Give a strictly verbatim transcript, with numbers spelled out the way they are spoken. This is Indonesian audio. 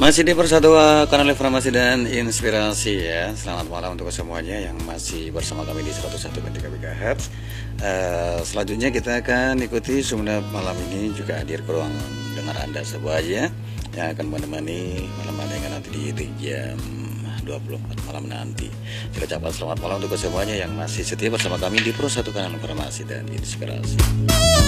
Masih di Persatu Kanal Informasi dan Inspirasi ya. Selamat malam untuk semuanya yang masih bersama kami di seratus satu koma tiga MHz. uh, Selanjutnya kita akan ikuti Sumenep malam ini juga hadir ke ruang dengar Anda semuanya yang akan menemani malam Anda nanti di jam dua puluh empat malam nanti. Kita ucapkan selamat malam untuk semuanya yang masih setia bersama kami di Persatu Kanal Informasi dan Inspirasi.